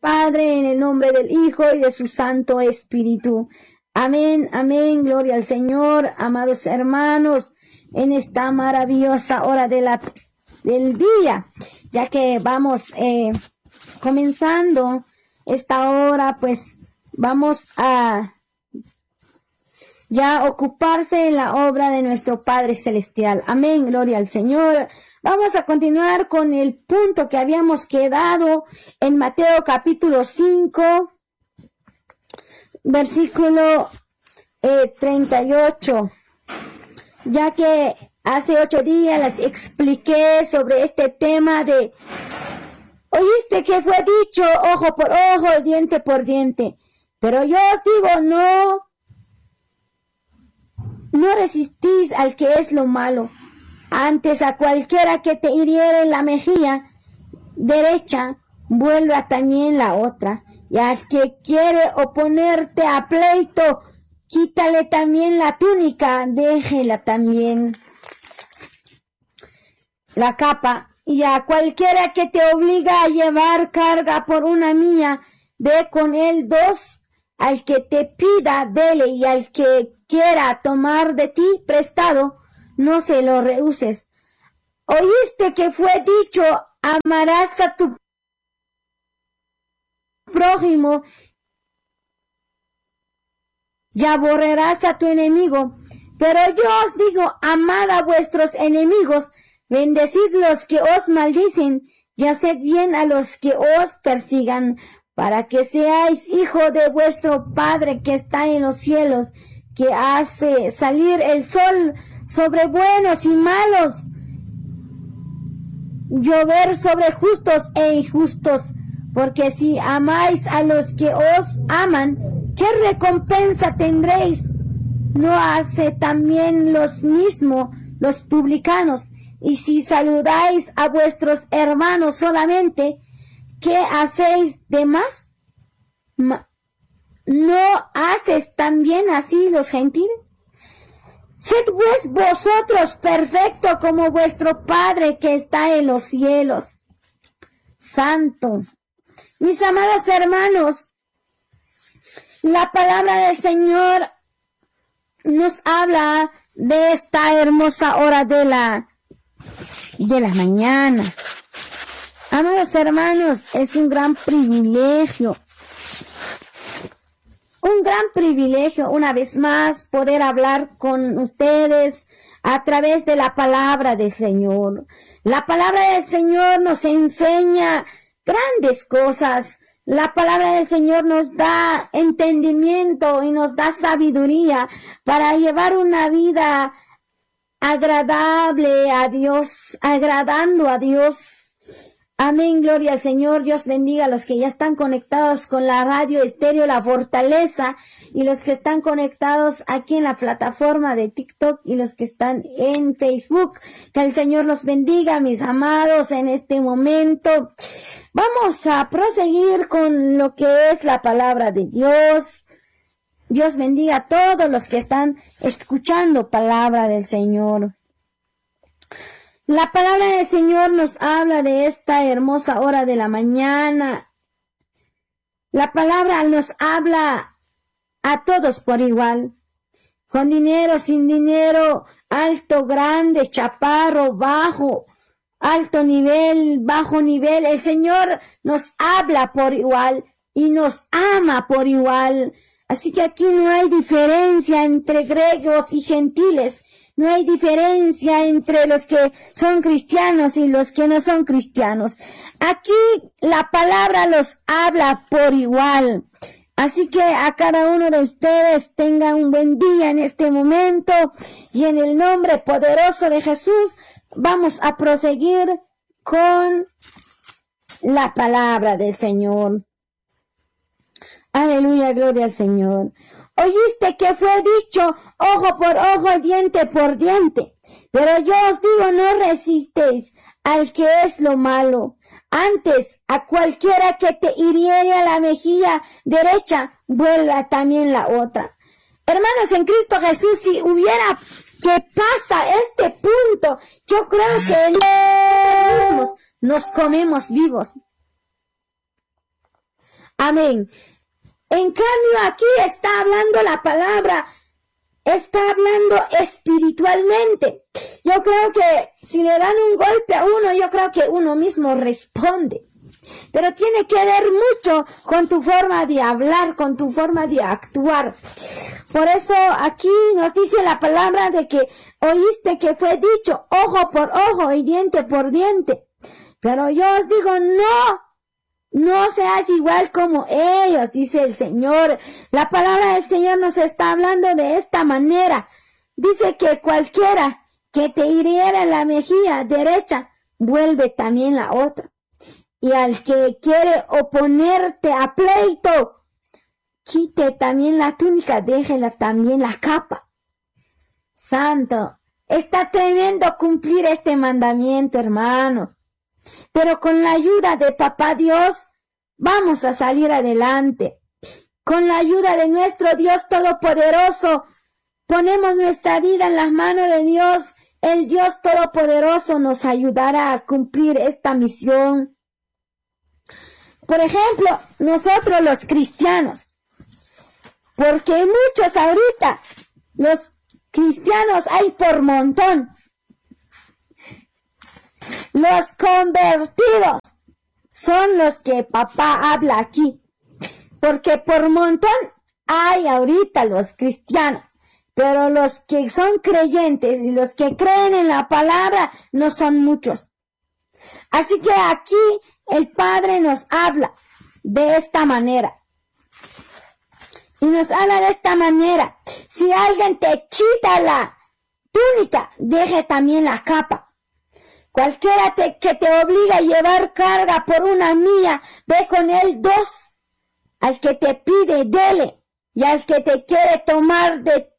Padre, en el nombre del Hijo y de su Santo Espíritu. Amén, amén, gloria al Señor, amados hermanos, en esta maravillosa hora del día, ya que vamos comenzando esta hora, pues vamos a ya ocuparse en la obra de nuestro Padre Celestial. Amén, gloria al Señor. Vamos a continuar con el punto que habíamos quedado en Mateo capítulo 5, versículo 38, ya que hace 8 días les expliqué sobre este tema de, oíste que fue dicho ojo por ojo, diente por diente, pero yo os digo, no resistís al que es lo malo, antes a cualquiera que te hiriere en la mejilla derecha, vuelva también la otra. Y al que quiere oponerte a pleito, quítale también la túnica, déjela también la capa. Y a cualquiera que te obliga a llevar carga por una milla, ve con él 2. Al que te pida, dele, y al que quiera tomar de ti prestado, no se lo rehuses. Oíste que fue dicho, amarás a tu prójimo y aborrerás a tu enemigo. Pero yo os digo, amad a vuestros enemigos, bendecid los que os maldicen, y haced bien a los que os persigan, para que seáis hijo de vuestro Padre que está en los cielos, que hace salir el sol sobre buenos y malos, llover sobre justos e injustos. Porque si amáis a los que os aman, ¿qué recompensa tendréis? ¿No hace también los mismos los publicanos? Y si saludáis a vuestros hermanos solamente, ¿qué hacéis de más? ¿No haces también así los gentiles? Sed pues vosotros perfectos como vuestro Padre que está en los cielos. Santo. Mis amados hermanos, la palabra del Señor nos habla de esta hermosa hora de la mañana. Amados hermanos, es un gran privilegio una vez más poder hablar con ustedes a través de la palabra del Señor. La palabra del Señor nos enseña grandes cosas. La palabra del Señor nos da entendimiento y nos da sabiduría para llevar una vida agradable a Dios, agradando a Dios. Amén, gloria al Señor. Dios bendiga a los que ya están conectados con la radio estéreo La Fortaleza y los que están conectados aquí en la plataforma de TikTok y los que están en Facebook. Que el Señor los bendiga, mis amados, en este momento. Vamos a proseguir con lo que es la palabra de Dios. Dios bendiga a todos los que están escuchando palabra del Señor. La palabra del Señor nos habla de esta hermosa hora de la mañana. La palabra nos habla a todos por igual. Con dinero, sin dinero, alto, grande, chaparro, bajo, alto nivel, bajo nivel. El Señor nos habla por igual y nos ama por igual. Así que aquí no hay diferencia entre griegos y gentiles. No hay diferencia entre los que son cristianos y los que no son cristianos. Aquí la palabra los habla por igual. Así que a cada uno de ustedes tengan un buen día en este momento. Y en el nombre poderoso de Jesús vamos a proseguir con la palabra del Señor. Aleluya, gloria al Señor. Oíste que fue dicho ojo por ojo, diente por diente. Pero yo os digo, no resistéis al que es lo malo. Antes, a cualquiera que te hiriere a la mejilla derecha, vuelva también la otra. Hermanos, en Cristo Jesús, si hubiera que pasa este punto, yo creo que nosotros mismos nos comemos vivos. Amén. En cambio, aquí está hablando la palabra, está hablando espiritualmente. Yo creo que si le dan un golpe a uno, yo creo que uno mismo responde. Pero tiene que ver mucho con tu forma de hablar, con tu forma de actuar. Por eso aquí nos dice la palabra de que oíste que fue dicho ojo por ojo y diente por diente. Pero yo os digo, no seas igual como ellos, dice el Señor. La palabra del Señor nos está hablando de esta manera. Dice que cualquiera que te hiriera en la mejilla derecha, vuelve también la otra. Y al que quiere oponerte a pleito, quite también la túnica, déjela también la capa. Santo, está tremendo cumplir este mandamiento, hermanos. Pero con la ayuda de Papá Dios, vamos a salir adelante. Con la ayuda de nuestro Dios Todopoderoso, ponemos nuestra vida en las manos de Dios. El Dios Todopoderoso nos ayudará a cumplir esta misión. Por ejemplo, nosotros los cristianos, porque muchos ahorita, los cristianos hay por montón. Los convertidos son los que papá habla aquí, porque por montón hay ahorita los cristianos, pero los que son creyentes y los que creen en la palabra no son muchos. Así que aquí el Padre nos habla de esta manera. Y nos habla de esta manera. Si alguien te quita la túnica, deje también la capa. Cualquiera que te obliga a llevar carga por una milla, ve con él 2. Al que te pide, dele. Y al que te quiere tomar de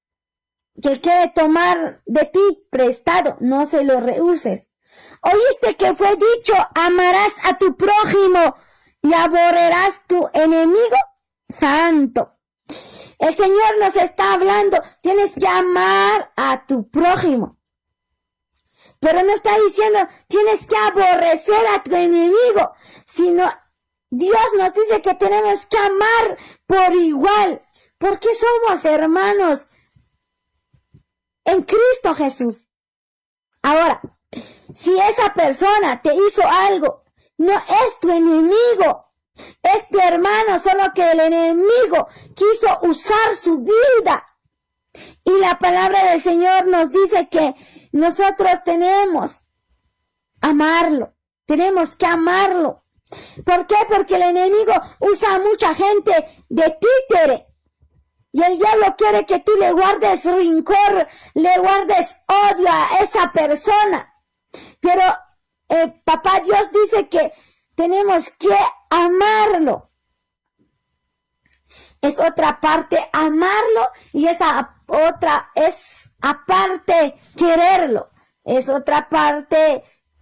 ti prestado, no se lo rehuses. Oíste que fue dicho, amarás a tu prójimo y aborrerás tu enemigo. Santo. El Señor nos está hablando, tienes que amar a tu prójimo. Pero no está diciendo, tienes que aborrecer a tu enemigo, sino Dios nos dice que tenemos que amar por igual, porque somos hermanos en Cristo Jesús. Ahora, si esa persona te hizo algo, no es tu enemigo, es tu hermano, solo que el enemigo quiso usar su vida. Y la palabra del Señor nos dice que nosotros tenemos que amarlo. ¿Por qué? Porque el enemigo usa a mucha gente de títere. Y el diablo quiere que tú le guardes rencor, le guardes odio a esa persona. Pero Papá Dios dice que tenemos que amarlo. Es otra parte amarlo y esa otra es aparte quererlo. Es otra parte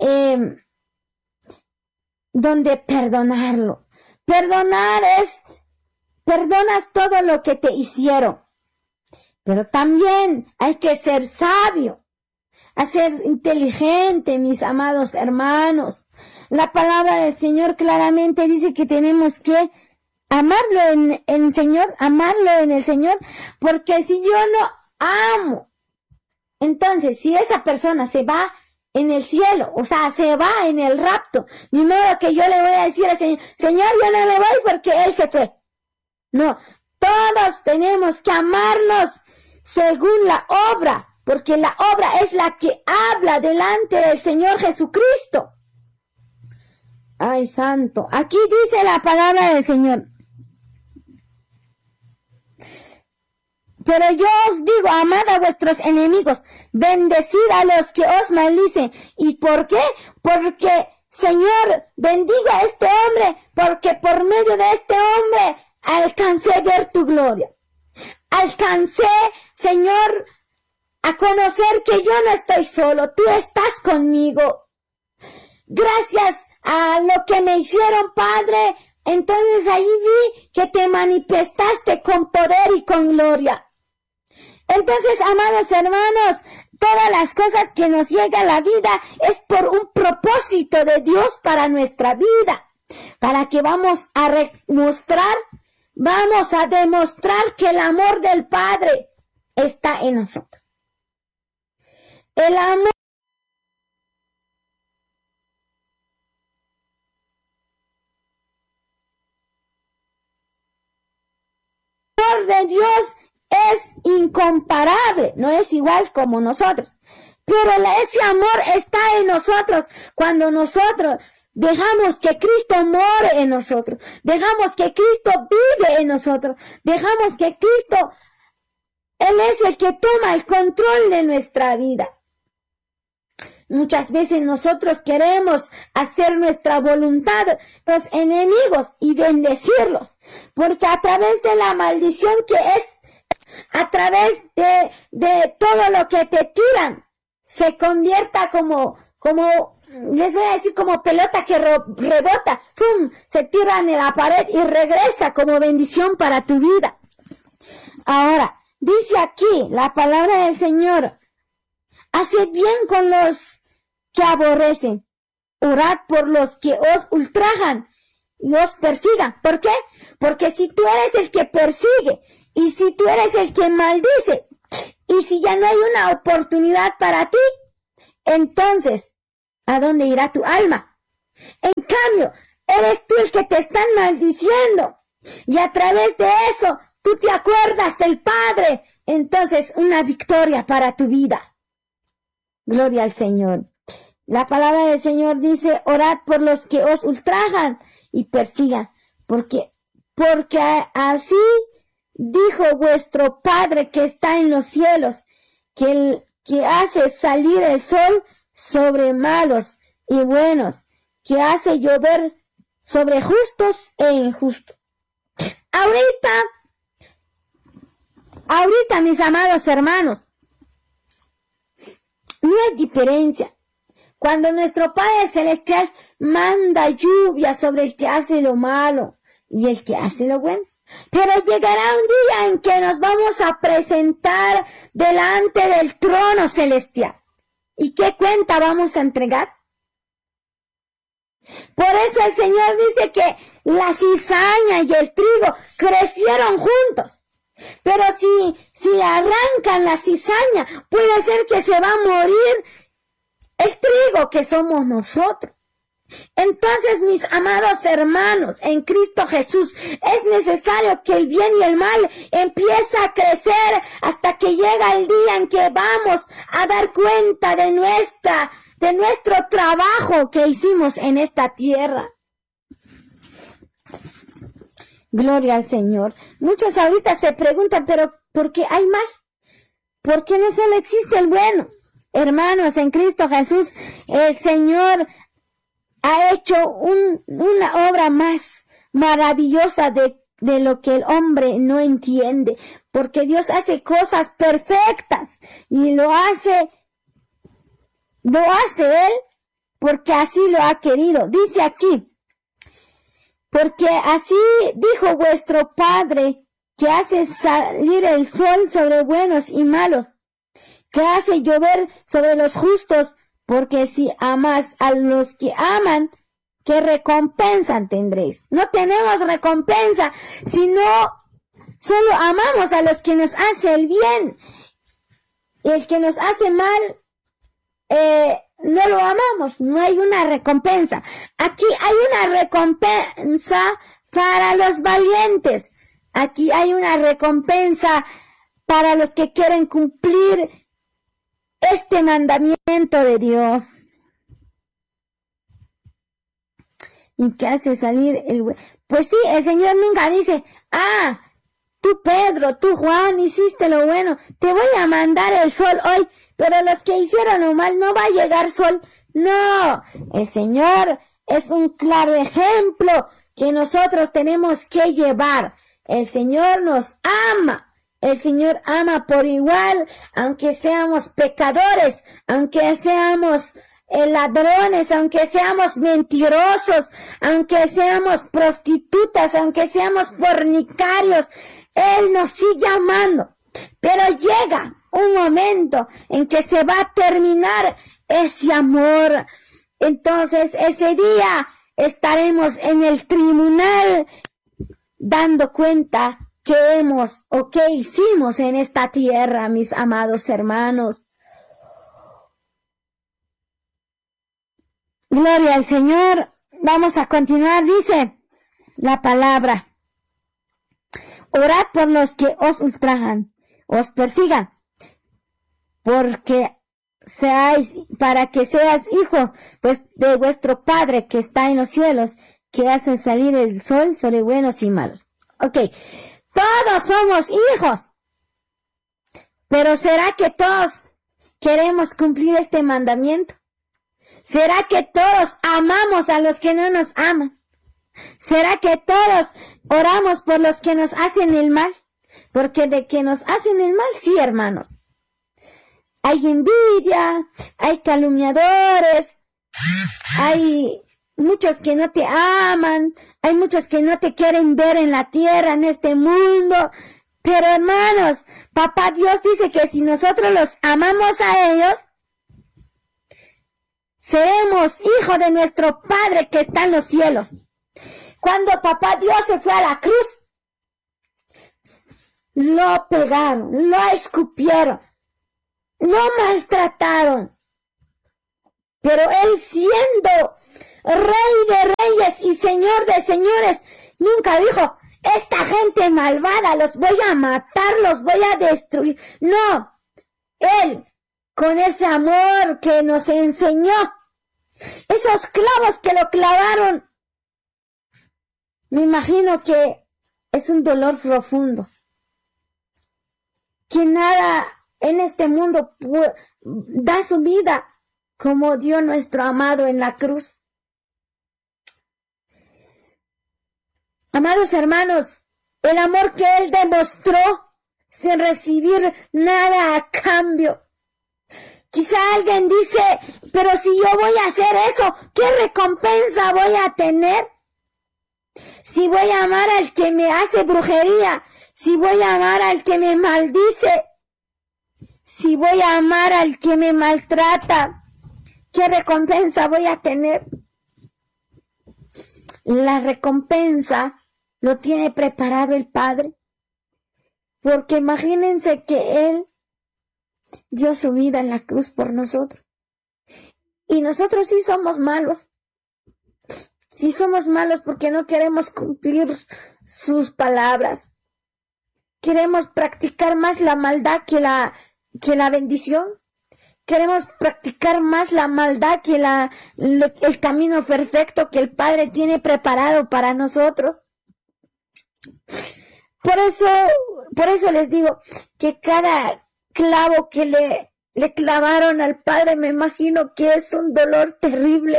donde perdonarlo. Perdonas todo lo que te hicieron. Pero también hay que ser sabio, a ser inteligente, mis amados hermanos. La palabra del Señor claramente dice que tenemos que amarlo en el Señor, porque si yo no amo, entonces si esa persona se va en el cielo, o sea, se va en el rapto, ni modo que yo le voy a decir al Señor, Señor, yo no me voy porque Él se fue. No, todos tenemos que amarnos según la obra, porque la obra es la que habla delante del Señor Jesucristo. Ay, santo. Aquí dice la palabra del Señor. Pero yo os digo, amad a vuestros enemigos, bendecid a los que os maldicen. ¿Y por qué? Porque, Señor, bendiga a este hombre, porque por medio de este hombre alcancé a ver tu gloria. Alcancé, Señor, a conocer que yo no estoy solo, tú estás conmigo. Gracias a lo que me hicieron, Padre, entonces ahí vi que te manifestaste con poder y con gloria. Entonces, amados hermanos, todas las cosas que nos llegan a la vida es por un propósito de Dios para nuestra vida. para que vamos a demostrar que el amor del Padre está en nosotros. El amor de Dios es incomparable, no es igual como nosotros, pero ese amor está en nosotros cuando nosotros dejamos que Cristo more en nosotros, dejamos que Cristo vive en nosotros, dejamos que Cristo, Él es el que toma el control de nuestra vida. Muchas veces nosotros queremos hacer nuestra voluntad, los enemigos, y bendecirlos, porque a través de la maldición que es, a través de todo lo que te tiran, se convierta como, les voy a decir, como pelota que rebota, ¡pum!, se tira en la pared y regresa como bendición para tu vida. Ahora, dice aquí la palabra del Señor: haced bien con los que aborrecen, orad por los que os ultrajan y os persigan. ¿Por qué? Porque si tú eres el que persigue, y si tú eres el que maldice, y si ya no hay una oportunidad para ti, entonces, ¿a dónde irá tu alma? En cambio, eres tú el que te están maldiciendo, y a través de eso, tú te acuerdas del Padre. Entonces, una victoria para tu vida. Gloria al Señor. La palabra del Señor dice: orad por los que os ultrajan y persigan, porque así dijo vuestro Padre que está en los cielos, que hace salir el sol sobre malos y buenos, que hace llover sobre justos e injustos. Ahorita, mis amados hermanos, no hay diferencia. Cuando nuestro Padre Celestial manda lluvia sobre el que hace lo malo y el que hace lo bueno. Pero llegará un día en que nos vamos a presentar delante del trono celestial. ¿Y qué cuenta vamos a entregar? Por eso el Señor dice que la cizaña y el trigo crecieron juntos. Pero si arrancan la cizaña, puede ser que se va a morir el trigo, que somos nosotros. Entonces, mis amados hermanos, en Cristo Jesús, es necesario que el bien y el mal empiece a crecer hasta que llega el día en que vamos a dar cuenta de nuestro trabajo que hicimos en esta tierra. Gloria al Señor. Muchos ahorita se preguntan, pero ¿por qué hay mal? ¿Por qué no solo existe el bueno? Hermanos, en Cristo Jesús, el Señor ha hecho una obra más maravillosa de lo que el hombre no entiende, porque Dios hace cosas perfectas y lo hace Él porque así lo ha querido. Dice aquí: porque así dijo vuestro Padre, que hace salir el sol sobre buenos y malos, que hace llover sobre los justos, porque si amas a los que aman, ¿qué recompensa tendréis? No tenemos recompensa, sino solo amamos a los que nos hace el bien. Y el que nos hace mal, no lo amamos, no hay una recompensa. Aquí hay una recompensa para los valientes. Aquí hay una recompensa para los que quieren cumplir este mandamiento de Dios. ¿Y qué hace salir el... Pues sí, el Señor nunca dice: tú Pedro, tú Juan, hiciste lo bueno, te voy a mandar el sol hoy, pero los que hicieron lo mal no va a llegar sol. No, el Señor es un claro ejemplo que nosotros tenemos que llevar. El Señor nos ama. El Señor ama por igual, aunque seamos pecadores, aunque seamos ladrones, aunque seamos mentirosos, aunque seamos prostitutas, aunque seamos fornicarios. Él nos sigue amando. Pero llega un momento en que se va a terminar ese amor. Entonces ese día estaremos en el tribunal dando cuenta qué hemos o qué hicimos en esta tierra, mis amados hermanos. Gloria al Señor. Vamos a continuar, dice la palabra. Orad por los que os ultrajan, os persigan, para que seas hijo, pues, de vuestro Padre que está en los cielos, que hace salir el sol sobre buenos y malos. Ok, todos somos hijos, pero ¿será que todos queremos cumplir este mandamiento? ¿Será que todos amamos a los que no nos aman? ¿Será que todos oramos por los que nos hacen el mal? Porque de que nos hacen el mal, sí, hermanos. Hay envidia, hay calumniadores, hay muchos que no te aman, hay muchos que no te quieren ver en la tierra, en este mundo. Pero hermanos, Papá Dios dice que si nosotros los amamos a ellos, seremos hijos de nuestro Padre que está en los cielos. Cuando Papá Dios se fue a la cruz, lo pegaron, lo escupieron, lo maltrataron. Pero Él, siendo Rey de reyes y Señor de señores, nunca dijo, esta gente malvada los voy a matar, los voy a destruir. No, Él, con ese amor que nos enseñó, esos clavos que lo clavaron, me imagino que es un dolor profundo, que nada en este mundo da su vida como dio nuestro amado en la cruz. Amados hermanos, el amor que Él demostró sin recibir nada a cambio. Quizá alguien dice, pero si yo voy a hacer eso, ¿qué recompensa voy a tener? Si voy a amar al que me hace brujería, si voy a amar al que me maldice, si voy a amar al que me maltrata, ¿qué recompensa voy a tener? La recompensa lo tiene preparado el Padre, porque imagínense que Él dio su vida en la cruz por nosotros. Y nosotros sí somos malos. Sí somos malos porque no queremos cumplir sus palabras. Queremos practicar más la maldad que la bendición. Queremos practicar más la maldad que el camino perfecto que el Padre tiene preparado para nosotros. Por eso les digo que cada clavo que le clavaron al Padre, me imagino que es un dolor terrible.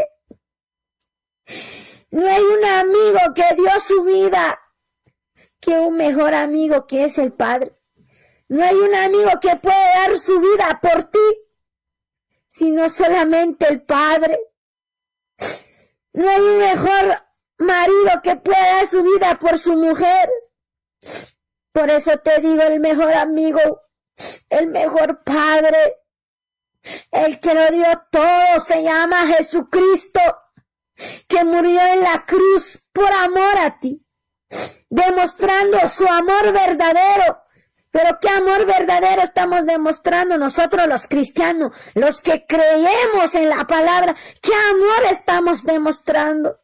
No hay un amigo que dio su vida que un mejor amigo que es el Padre. No hay un amigo que puede dar su vida por ti, sino solamente el Padre. No hay un mejor marido que pueda dar su vida por su mujer. Por eso te digo, el mejor amigo, el mejor Padre, el que lo dio todo, se llama Jesucristo, que murió en la cruz por amor a ti, demostrando su amor verdadero. Pero ¿qué amor verdadero estamos demostrando nosotros los cristianos, los que creemos en la palabra? ¿Qué amor estamos demostrando?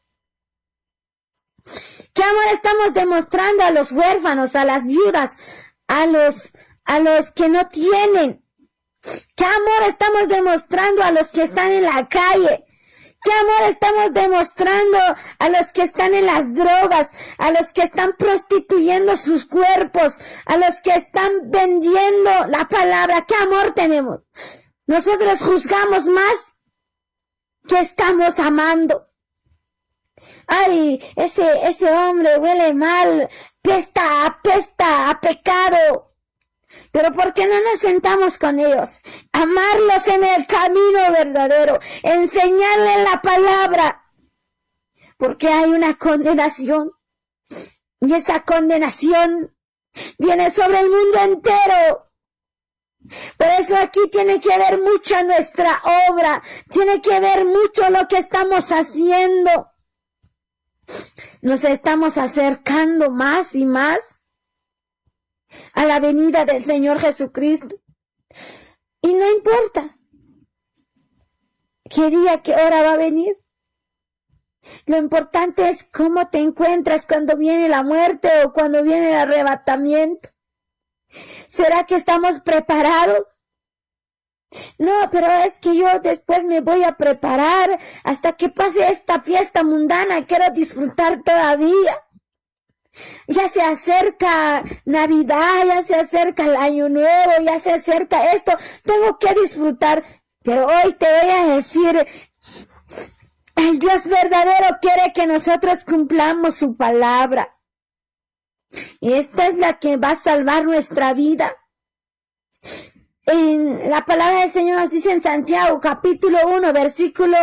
¿Qué amor estamos demostrando a los huérfanos, a las viudas, a los que no tienen? ¿Qué amor estamos demostrando a los que están en la calle? ¿Qué amor estamos demostrando a los que están en las drogas, a los que están prostituyendo sus cuerpos, a los que están vendiendo la palabra? ¿Qué amor tenemos? Nosotros juzgamos más que estamos amando. Ay, ese hombre huele mal, apesta a pecado. Pero ¿por qué no nos sentamos con ellos? Amarlos en el camino verdadero, enseñarles la palabra. Porque hay una condenación. Y esa condenación viene sobre el mundo entero. Por eso aquí tiene que ver mucho nuestra obra. Tiene que ver mucho lo que estamos haciendo. nos estamos acercando más y más a la venida del Señor Jesucristo. Y no importa qué día, qué hora va a venir. Lo importante es cómo te encuentras cuando viene la muerte o cuando viene el arrebatamiento. ¿Será que estamos preparados? No, pero es que yo después me voy a preparar hasta que pase esta fiesta mundana. Quiero disfrutar todavía. Ya se acerca Navidad, ya se acerca el Año Nuevo, ya se acerca esto. Tengo que disfrutar. Pero hoy te voy a decir, el Dios verdadero quiere que nosotros cumplamos su palabra. Y esta es la que va a salvar nuestra vida. En la palabra del Señor nos dice en Santiago, capítulo 1, versículo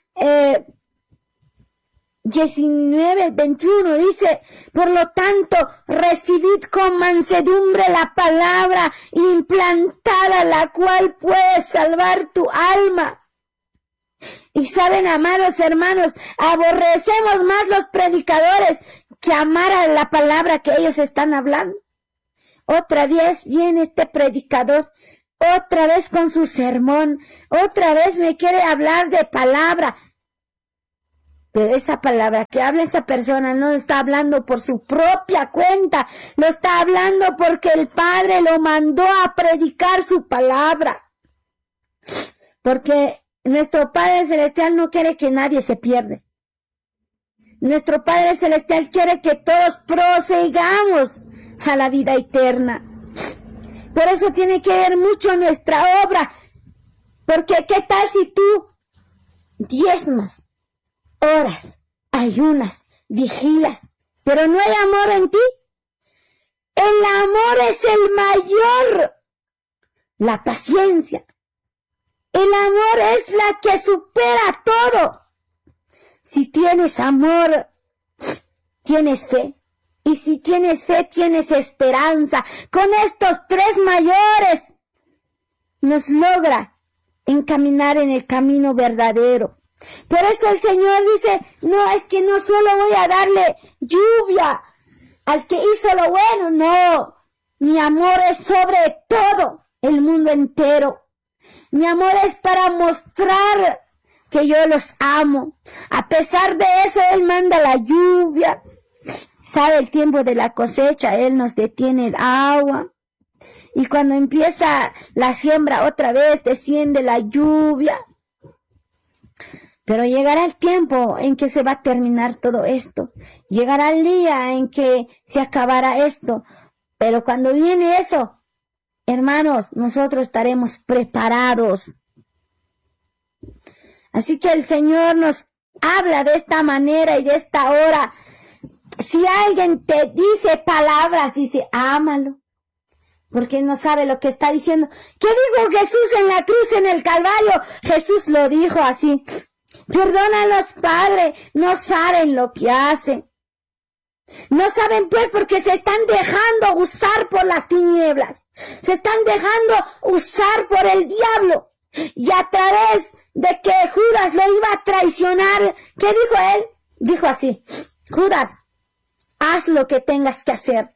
19, 21, dice: por lo tanto, recibid con mansedumbre la palabra implantada, la cual puede salvar tu alma. Y saben, amados hermanos, aborrecemos más los predicadores que amar a la palabra que ellos están hablando. Otra vez viene este predicador, otra vez con su sermón, otra vez me quiere hablar de palabra. Pero esa palabra que habla esa persona no está hablando por su propia cuenta, lo está hablando porque el Padre lo mandó a predicar su palabra. Porque nuestro Padre Celestial no quiere que nadie se pierda. Nuestro Padre Celestial quiere que todos prosigamos a la vida eterna. Por eso tiene que ver mucho nuestra obra. Porque ¿qué tal si tú diezmas, oras, ayunas, vigilas, pero no hay amor en ti? El amor es el mayor. La paciencia. El amor es la que supera todo. Si tienes amor, tienes fe. Y si tienes fe, tienes esperanza. Con estos tres mayores nos logra encaminar en el camino verdadero. Por eso el Señor dice, no, es que no solo voy a darle lluvia al que hizo lo bueno, no. Mi amor es sobre todo el mundo entero. Mi amor es para mostrar que yo los amo. A pesar de eso, Él manda la lluvia. Sabe el tiempo de la cosecha, Él nos detiene el agua. Y cuando empieza la siembra otra vez, desciende la lluvia. Pero llegará el tiempo en que se va a terminar todo esto. Llegará el día en que se acabará esto. Pero cuando viene eso, hermanos, nosotros estaremos preparados. Así que el Señor nos habla de esta manera y de esta hora. Si alguien te dice palabras, dice, ámalo. Porque no sabe lo que está diciendo. ¿Qué dijo Jesús en la cruz, en el Calvario? Jesús lo dijo así. Perdónalos, Padre, no saben lo que hacen. No saben pues porque se están dejando usar por las tinieblas. Se están dejando usar por el diablo. Y a través de que Judas lo iba a traicionar, ¿qué dijo él? Dijo así, Judas, haz lo que tengas que hacer.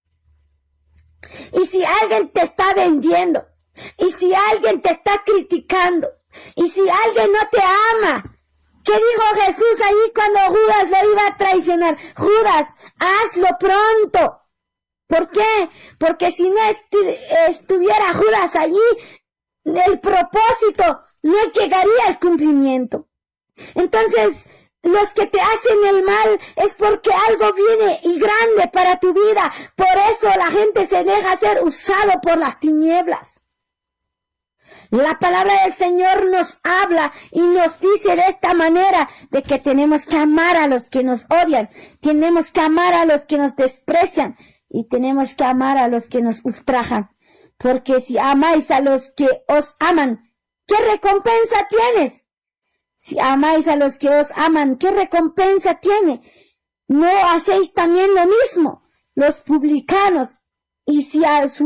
Y si alguien te está vendiendo, y si alguien te está criticando, y si alguien no te ama, ¿qué dijo Jesús ahí cuando Judas lo iba a traicionar? Judas, hazlo pronto. ¿Por qué? Porque si no estuviera Judas allí, el propósito no llegaría al cumplimiento. Entonces, los que te hacen el mal es porque algo viene y grande para tu vida. Por eso la gente se deja ser usado por las tinieblas. La palabra del Señor nos habla y nos dice de esta manera de que tenemos que amar a los que nos odian, tenemos que amar a los que nos desprecian y tenemos que amar a los que nos ultrajan. Porque si amáis a los que os aman, ¿qué recompensa tienes? Si amáis a los que os aman, ¿qué recompensa tiene? ¿No hacéis también lo mismo, los publicanos? Y si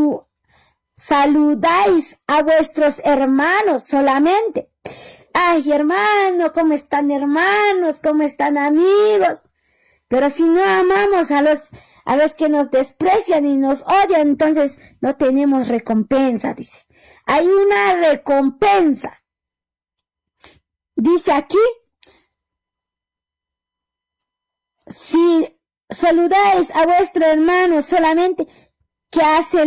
saludáis a vuestros hermanos solamente. Ay, hermano, ¿cómo están hermanos? ¿Cómo están amigos? Pero si no amamos a los que nos desprecian y nos odian, entonces no tenemos recompensa, dice. Hay una recompensa. Dice aquí, si saludáis a vuestro hermano solamente, que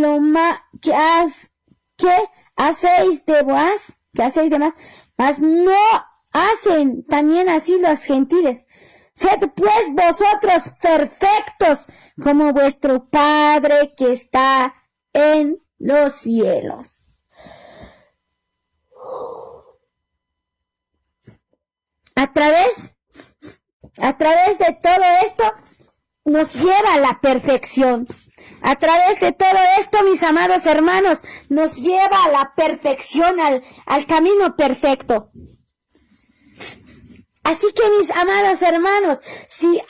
hacéis de más, mas no hacen también así los gentiles. Sed pues vosotros perfectos, como vuestro Padre que está en los cielos. A través de todo esto nos lleva a la perfección. A través de todo esto, mis amados hermanos, nos lleva a la perfección, al camino perfecto. Así que, mis amados hermanos, si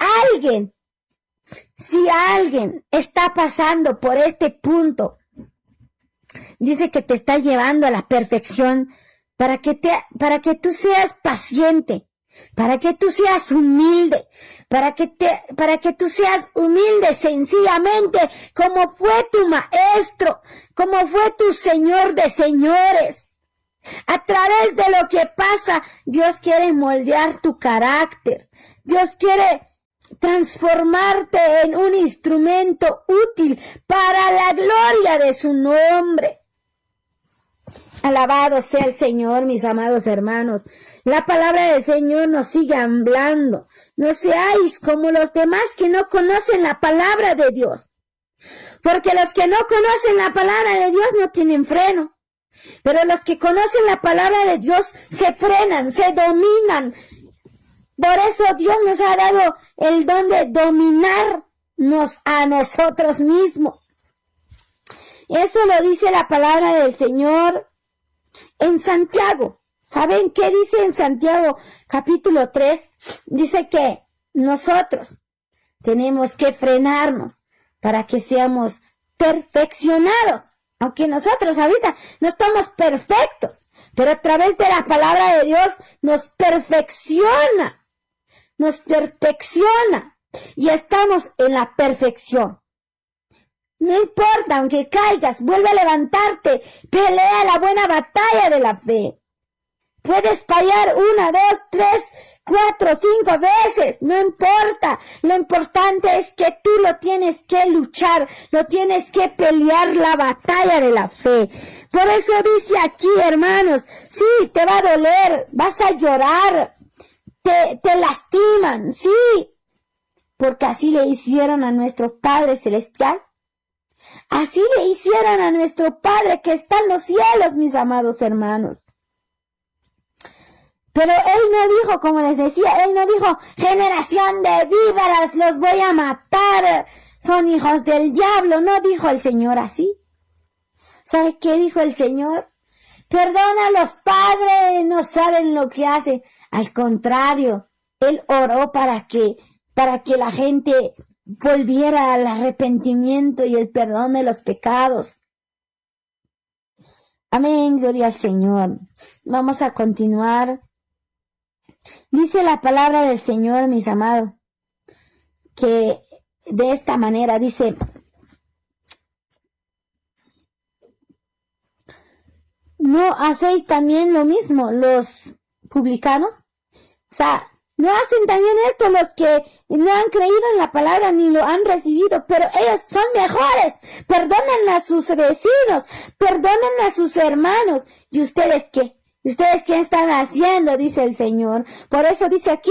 alguien está pasando por este punto, dice que te está llevando a la perfección, para que tú seas paciente, para que tú seas humilde, para que tú seas humilde sencillamente, como fue tu maestro, como fue tu Señor de señores. A través de lo que pasa, Dios quiere moldear tu carácter. Dios quiere transformarte en un instrumento útil para la gloria de su nombre. Alabado sea el Señor, mis amados hermanos. La palabra del Señor nos sigue hablando. No seáis como los demás que no conocen la palabra de Dios. Porque los que no conocen la palabra de Dios no tienen freno. Pero los que conocen la palabra de Dios se frenan, se dominan. Por eso Dios nos ha dado el don de dominarnos a nosotros mismos. Eso lo dice la palabra del Señor en Santiago. ¿Saben qué dice en Santiago capítulo 3? Dice que nosotros tenemos que frenarnos para que seamos perfeccionados. Aunque nosotros ahorita no estamos perfectos, pero a través de la palabra de Dios nos perfecciona y estamos en la perfección. No importa, aunque caigas, vuelve a levantarte, pelea la buena batalla de la fe. Puedes fallar 1, 2, 3, 4, 5 veces, no importa. Lo importante es que tú lo tienes que luchar, lo tienes que pelear la batalla de la fe. Por eso dice aquí, hermanos, sí, te va a doler, vas a llorar, te lastiman, sí, porque así le hicieron a nuestro Padre Celestial. Así le hicieron a nuestro Padre que está en los cielos, mis amados hermanos. Pero Él no dijo, como les decía, Él no dijo, generación de víboras, los voy a matar, son hijos del diablo. No dijo el Señor así. ¿Sabe qué dijo el Señor? Perdona a los padres, no saben lo que hacen. Al contrario, Él oró para que la gente volviera al arrepentimiento y el perdón de los pecados. Amén, gloria al Señor. Vamos a continuar. Dice la palabra del Señor, mis amados, que de esta manera dice, ¿no hacéis también lo mismo los publicanos? O sea, ¿no hacen también esto los que no han creído en la palabra ni lo han recibido? Pero ellos son mejores. Perdonan a sus vecinos, perdonan a sus hermanos. ¿Y ustedes qué? ¿Ustedes qué están haciendo? Dice el Señor. Por eso dice aquí,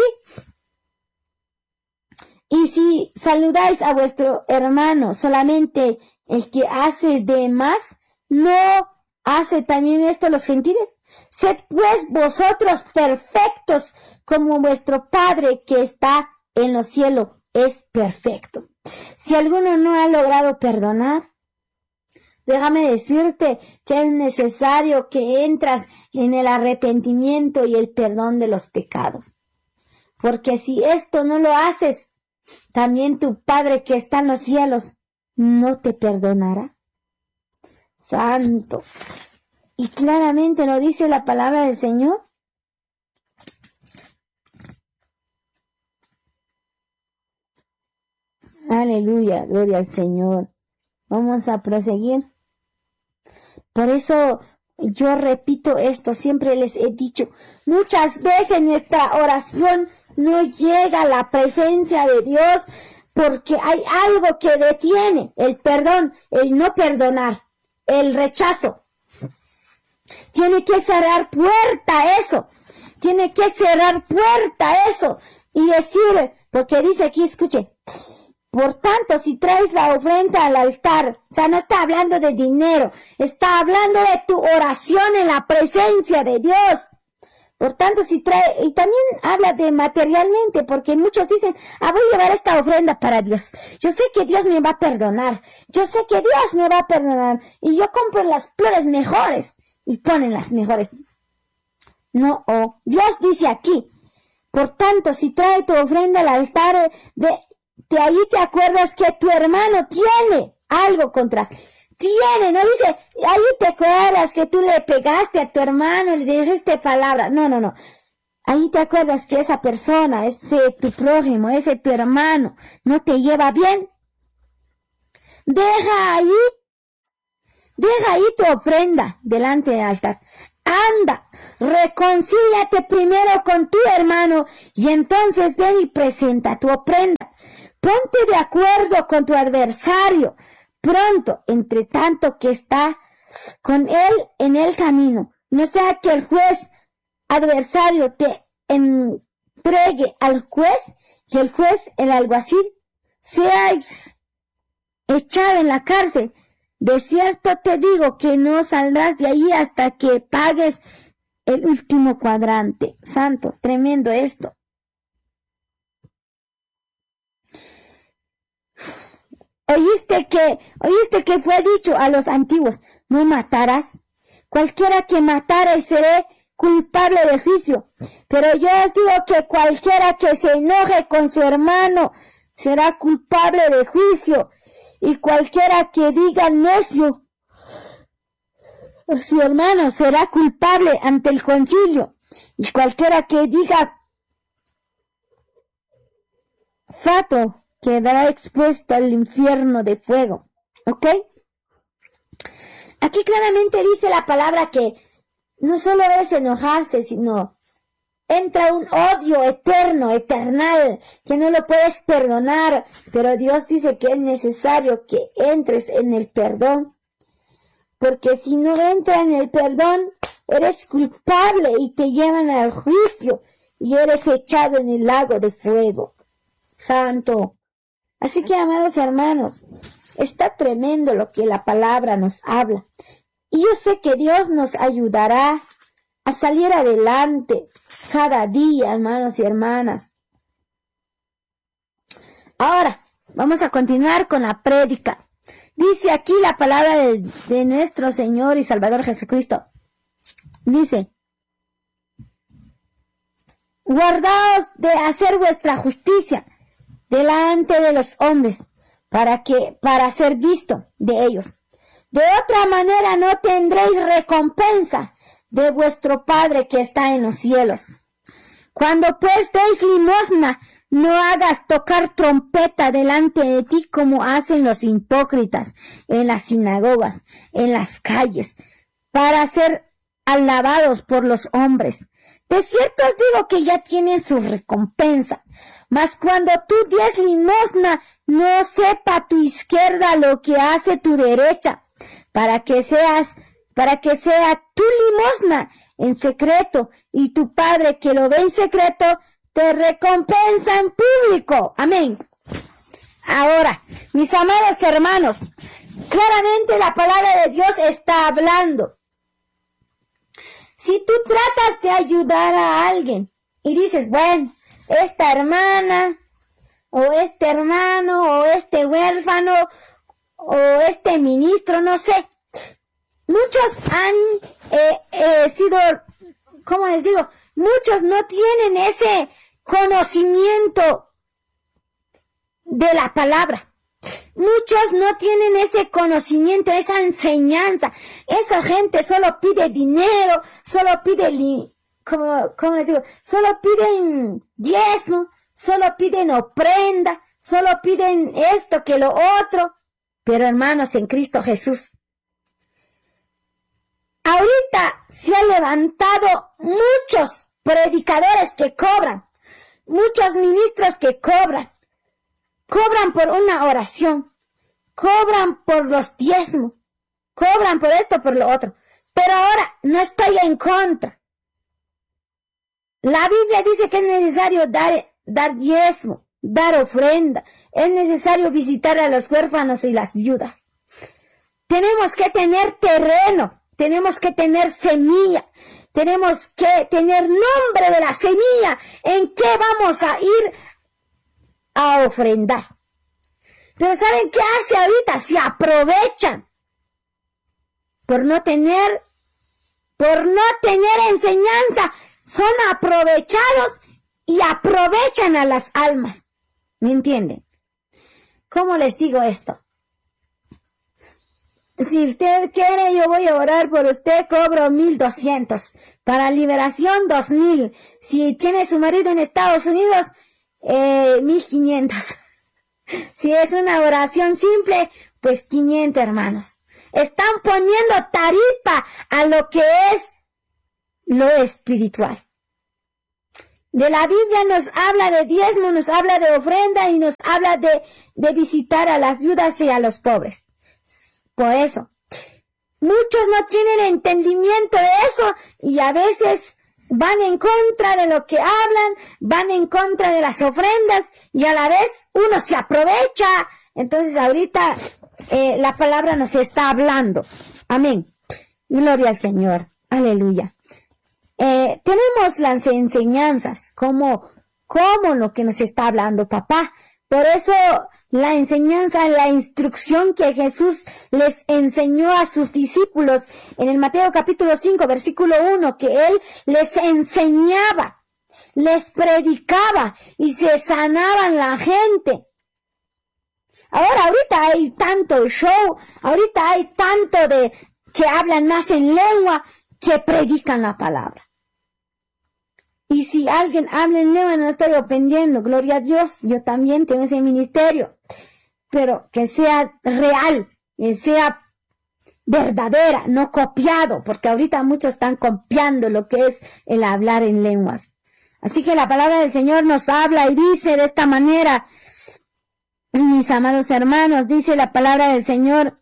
y si saludáis a vuestro hermano, solamente el que hace de más, ¿no hace también esto los gentiles? Sed pues vosotros perfectos, como vuestro Padre que está en los cielos es perfecto. Si alguno no ha logrado perdonar, déjame decirte que es necesario que entras en el arrepentimiento y el perdón de los pecados. Porque si esto no lo haces, también tu Padre que está en los cielos no te perdonará. Santo. Y claramente lo dice la palabra del Señor. Aleluya, gloria al Señor. Vamos a proseguir. Por eso yo repito esto, siempre les he dicho, muchas veces nuestra oración no llega a la presencia de Dios porque hay algo que detiene el perdón, el no perdonar, el rechazo. Tiene que cerrar puerta eso, tiene que cerrar puerta eso y decir, porque dice aquí, escuche, por tanto, si traes la ofrenda al altar, o sea, no está hablando de dinero, está hablando de tu oración en la presencia de Dios. Por tanto, si trae, y también habla de materialmente, porque muchos dicen, voy a llevar esta ofrenda para Dios. Yo sé que Dios me va a perdonar, yo sé que Dios me va a perdonar, y yo compro las flores mejores, y ponen las mejores. No, Dios dice aquí, por tanto, si trae tu ofrenda al altar, de ahí te acuerdas que tu hermano tiene algo contra. Tiene, no dice, ahí te acuerdas que tú le pegaste a tu hermano y le dijiste palabra. No. Ahí te acuerdas que esa persona, ese tu prójimo, ese tu hermano, no te lleva bien. Deja ahí tu ofrenda delante del altar. Anda, reconcíliate primero con tu hermano y entonces ven y presenta tu ofrenda. Ponte de acuerdo con tu adversario pronto, entre tanto que está con él en el camino. No sea que el juez adversario te entregue al juez y el juez, el alguacil, seas echado en la cárcel. De cierto te digo que no saldrás de allí hasta que pagues el último cuadrante. Santo, tremendo esto. Oíste que fue dicho a los antiguos, no matarás. Cualquiera que matare será culpable de juicio. Pero yo os digo que cualquiera que se enoje con su hermano será culpable de juicio. Y cualquiera que diga necio a su hermano será culpable ante el concilio. Y cualquiera que diga fato quedará expuesto al infierno de fuego. ¿Ok? Aquí claramente dice la palabra que no solo es enojarse, sino entra un odio eterno, eternal, que no lo puedes perdonar, pero Dios dice que es necesario que entres en el perdón, porque si no entras en el perdón, eres culpable y te llevan al juicio y eres echado en el lago de fuego. Santo. Así que, amados hermanos, está tremendo lo que la palabra nos habla. Y yo sé que Dios nos ayudará a salir adelante cada día, hermanos y hermanas. Ahora, vamos a continuar con la prédica. Dice aquí la palabra de nuestro Señor y Salvador Jesucristo. Dice, guardaos de hacer vuestra justicia delante de los hombres, para ser visto de ellos. De otra manera no tendréis recompensa de vuestro Padre que está en los cielos. Cuando pues deis limosna, no hagas tocar trompeta delante de ti como hacen los hipócritas en las sinagogas, en las calles, para ser alabados por los hombres. De cierto os digo que ya tienen su recompensa. Mas cuando tú des limosna, no sepa tu izquierda lo que hace tu derecha, para que sea tu limosna en secreto, y tu Padre que lo ve en secreto, te recompensa en público. Amén. Ahora, mis amados hermanos, claramente la palabra de Dios está hablando. Si tú tratas de ayudar a alguien y dices, bueno, esta hermana, o este hermano, o este huérfano, o este ministro, no sé. Muchos han sido, ¿cómo les digo? Muchos no tienen ese conocimiento de la palabra. Muchos no tienen ese conocimiento, esa enseñanza. Esa gente solo pide dinero, solo pide ¿cómo les digo? Solo piden diezmo, solo piden ofrenda, solo piden esto que lo otro, pero hermanos, en Cristo Jesús. Ahorita se han levantado muchos predicadores que cobran, muchos ministros que cobran por una oración, cobran por los diezmos, cobran por esto, por lo otro. Pero ahora no estoy en contra. La Biblia dice que es necesario dar diezmo, dar ofrenda. Es necesario visitar a los huérfanos y las viudas. Tenemos que tener terreno, tenemos que tener semilla, tenemos que tener nombre de la semilla en qué vamos a ir a ofrendar. Pero ¿saben qué hace ahorita? Se aprovechan por no tener enseñanza. Son aprovechados y aprovechan a las almas. ¿Me entienden? ¿Cómo les digo esto? Si usted quiere, yo voy a orar por usted, cobro 1,200. Para liberación, 2,000. Si tiene su marido en Estados Unidos, 1,500. Si es una oración simple, pues 500, hermanos. Están poniendo tarifa a lo que es lo espiritual. De la Biblia nos habla de diezmo, nos habla de ofrenda y nos habla de visitar a las viudas y a los pobres. Por eso, muchos no tienen entendimiento de eso y a veces van en contra de lo que hablan, van en contra de las ofrendas y a la vez uno se aprovecha. Entonces ahorita la palabra nos está hablando. Amén. Gloria al Señor. Aleluya. Tenemos las enseñanzas como lo que nos está hablando papá. Por eso la enseñanza, la instrucción que Jesús les enseñó a sus discípulos en el Mateo capítulo 5, versículo 1, que Él les enseñaba, les predicaba y se sanaban la gente. Ahorita hay tanto show, ahorita hay tanto de que hablan más en lengua que predican la palabra. Y si alguien habla en lengua, no estoy ofendiendo, gloria a Dios, yo también tengo ese ministerio, pero que sea real, que sea verdadera, no copiado, porque ahorita muchos están copiando lo que es el hablar en lenguas. Así que la palabra del Señor nos habla y dice de esta manera, mis amados hermanos, dice la palabra del Señor,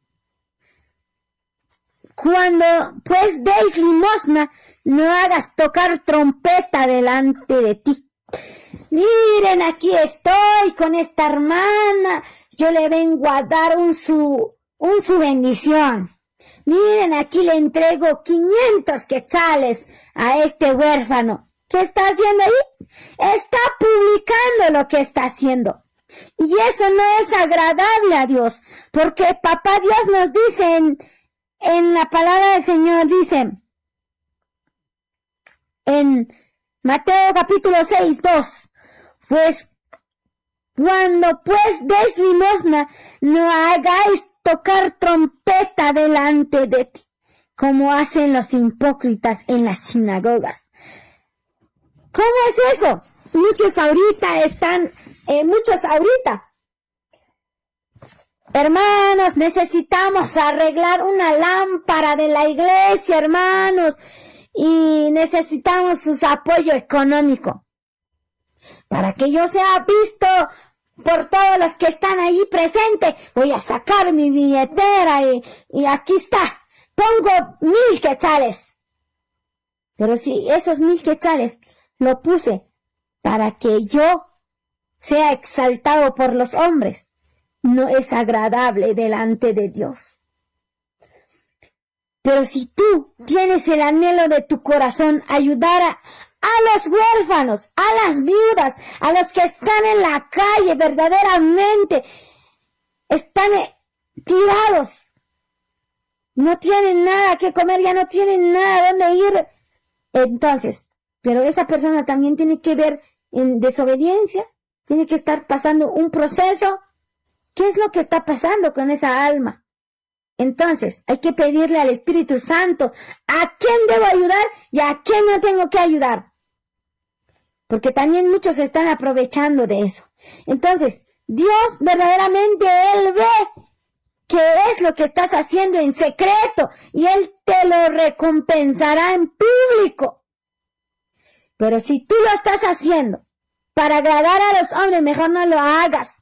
cuando pues deis limosna, no hagas tocar trompeta delante de ti. Miren, aquí estoy con esta hermana, yo le vengo a dar su bendición. Miren, aquí le entrego 500 quetzales a este huérfano. ¿Qué está haciendo ahí? Está publicando lo que está haciendo. Y eso no es agradable a Dios, porque papá Dios nos dice en la palabra del Señor, dice en Mateo capítulo 6, 2, pues cuando pues des limosna, no hagáis tocar trompeta delante de ti, como hacen los hipócritas en las sinagogas. ¿Cómo es eso? Muchos ahorita, hermanos, necesitamos arreglar una lámpara de la iglesia, hermanos, y necesitamos su apoyo económico para que yo sea visto por todos los que están allí presentes. Voy a sacar mi billetera y aquí está, pongo 1,000 quetzales. Pero si esos 1,000 quetzales lo puse para que yo sea exaltado por los hombres, no es agradable delante de Dios. Pero si tú tienes el anhelo de tu corazón ayudar a los huérfanos, a las viudas, a los que están en la calle verdaderamente, están tirados, no tienen nada que comer, ya no tienen nada dónde ir, entonces, pero esa persona también tiene que ver en desobediencia, tiene que estar pasando un proceso. ¿Qué es lo que está pasando con esa alma? Entonces, hay que pedirle al Espíritu Santo a quién debo ayudar y a quién no tengo que ayudar. Porque también muchos se están aprovechando de eso. Entonces, Dios verdaderamente, Él ve qué es lo que estás haciendo en secreto y Él te lo recompensará en público. Pero si tú lo estás haciendo para agradar a los hombres, mejor no lo hagas.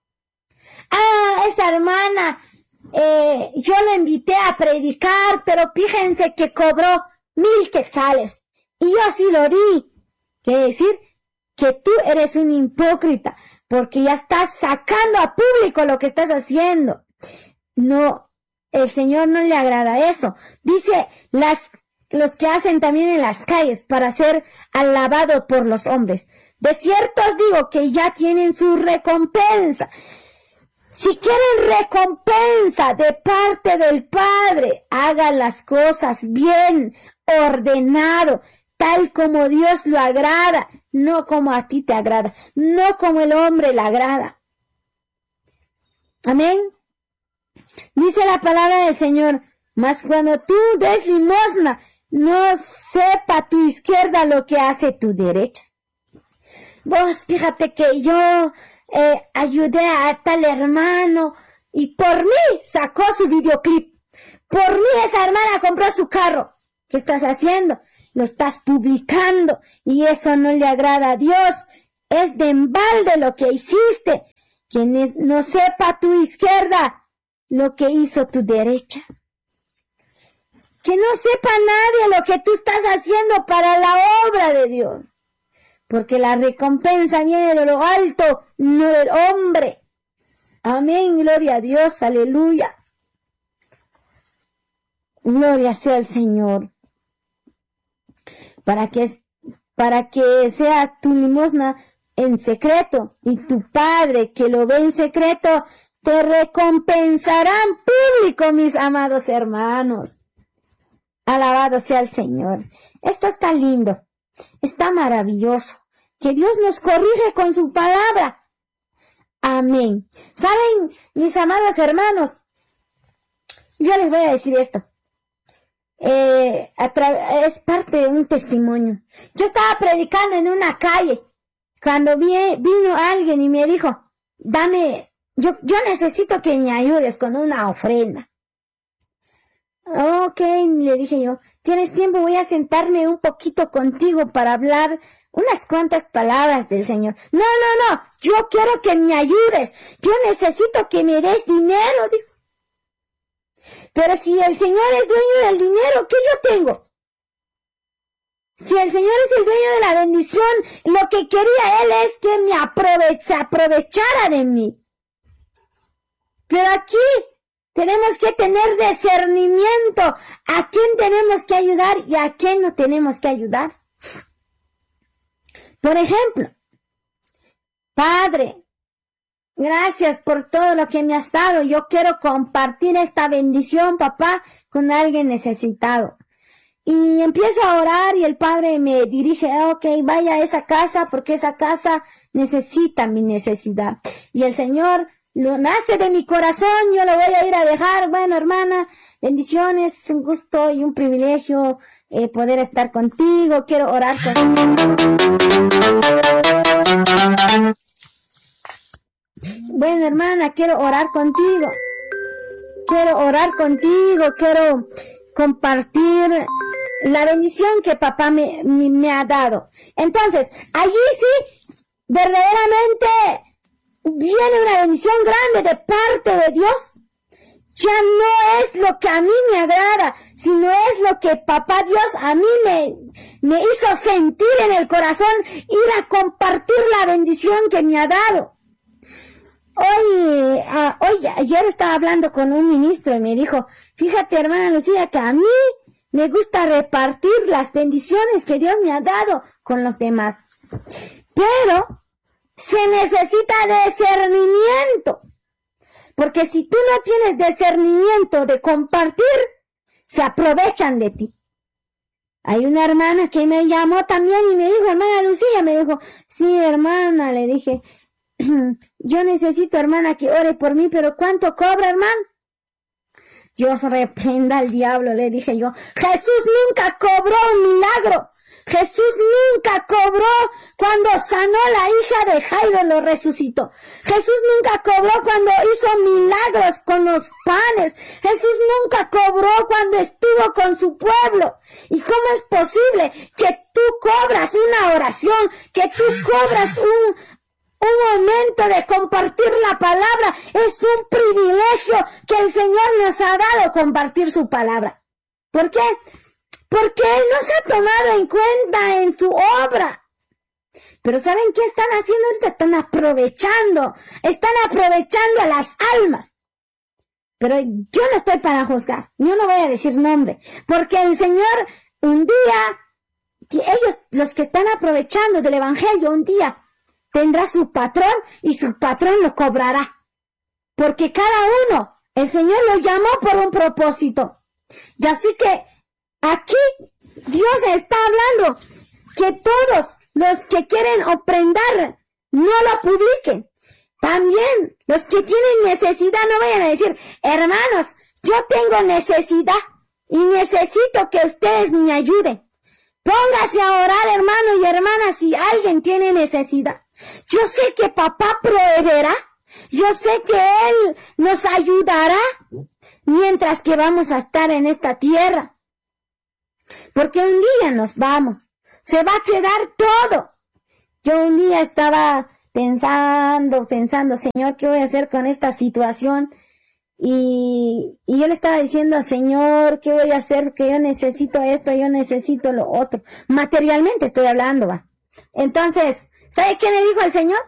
Esa hermana, yo la invité a predicar, pero fíjense que cobró 1000 quetzales. Y yo así lo di. Quiere decir que tú eres un hipócrita, porque ya estás sacando a público lo que estás haciendo. No, el Señor no le agrada eso. Dice, los que hacen también en las calles para ser alabados por los hombres. De cierto os digo que ya tienen su recompensa. Si quieren recompensa de parte del Padre, hagan las cosas bien, ordenado, tal como Dios lo agrada, no como a ti te agrada, no como el hombre le agrada. Amén. Dice la palabra del Señor, mas cuando tú des limosna, no sepa tu izquierda lo que hace tu derecha. Vos, fíjate que yo ayudé a tal hermano y por mí sacó su videoclip. Por mí esa hermana compró su carro. ¿Qué estás haciendo? Lo estás publicando y eso no le agrada a Dios. Es de embalde lo que hiciste. Que no sepa tu izquierda lo que hizo tu derecha. Que no sepa nadie lo que tú estás haciendo para la obra de Dios. Porque la recompensa viene de lo alto, no del hombre. Amén, gloria a Dios, aleluya. Gloria sea al Señor. Para que sea tu limosna en secreto, y tu Padre que lo ve en secreto, te recompensará en público, mis amados hermanos. Alabado sea el Señor. Esto está lindo, está maravilloso. Que Dios nos corrige con su palabra. Amén. ¿Saben, mis amados hermanos? Yo les voy a decir esto. Es parte de un testimonio. Yo estaba predicando en una calle cuando vino alguien y me dijo, yo necesito que me ayudes con una ofrenda. Ok, le dije yo, ¿tienes tiempo? Voy a sentarme un poquito contigo para hablar unas cuantas palabras del Señor. No, yo quiero que me ayudes. Yo necesito que me des dinero, dijo. Pero si el Señor es dueño del dinero, ¿qué yo tengo? Si el Señor es el dueño de la bendición, lo que quería Él es que se aprovechara de mí. Pero aquí tenemos que tener discernimiento a quién tenemos que ayudar y a quién no tenemos que ayudar. Por ejemplo, Padre, gracias por todo lo que me has dado. Yo quiero compartir esta bendición, papá, con alguien necesitado. Y empiezo a orar y el Padre me dirige, ok, vaya a esa casa porque esa casa necesita mi necesidad. Y el Señor lo nace de mi corazón, yo lo voy a ir a dejar. Bueno, hermana, bendiciones, un gusto y un privilegio poder estar contigo. Quiero orar contigo. Bueno, hermana, quiero orar contigo. Quiero compartir la bendición que papá me ha dado. Entonces, allí sí, verdaderamente viene una bendición grande de parte de Dios. Ya no es lo que a mí me agrada, sino es lo que papá Dios a mí me hizo sentir en el corazón, ir a compartir la bendición que me ha dado. Ayer estaba hablando con un ministro y me dijo, fíjate, hermana Lucía, que a mí me gusta repartir las bendiciones que Dios me ha dado con los demás. Pero se necesita discernimiento. Porque si tú no tienes discernimiento de compartir, se aprovechan de ti. Hay una hermana que me llamó también y me dijo, hermana Lucía, me dijo, sí, hermana, le dije, yo necesito, hermana, que ore por mí, pero ¿cuánto cobra, hermano? Dios reprenda al diablo, le dije yo. Jesús nunca cobró un milagro. Jesús nunca cobró cuando sanó la hija de Jairo, lo resucitó. Jesús nunca cobró cuando hizo milagros con los panes. Jesús nunca cobró cuando estuvo con su pueblo. ¿Y cómo es posible que tú cobras una oración, que tú cobras un momento de compartir la palabra? Es un privilegio que el Señor nos ha dado, compartir su palabra. ¿Por qué? Porque Él nos ha tomado en cuenta en su obra. Pero ¿saben qué están haciendo ahorita? Están aprovechando a las almas. Pero yo no estoy para juzgar, yo no voy a decir nombre, porque el Señor un día, ellos, los que están aprovechando del Evangelio, un día tendrá su patrón y su patrón lo cobrará. Porque cada uno, el Señor lo llamó por un propósito. Y así que aquí Dios está hablando que todos los que quieren ofrendar no lo publiquen. También los que tienen necesidad no vayan a decir, hermanos, yo tengo necesidad y necesito que ustedes me ayuden. Póngase a orar, hermano y hermana, si alguien tiene necesidad. Yo sé que papá proveerá. Yo sé que Él nos ayudará mientras que vamos a estar en esta tierra. Porque un día nos vamos. Se va a quedar todo. Yo un día estaba pensando, Señor, ¿qué voy a hacer con esta situación? Y yo le estaba diciendo al Señor, ¿qué voy a hacer? Que yo necesito esto, yo necesito lo otro. Materialmente estoy hablando, va. Entonces, ¿sabe qué me dijo el Señor?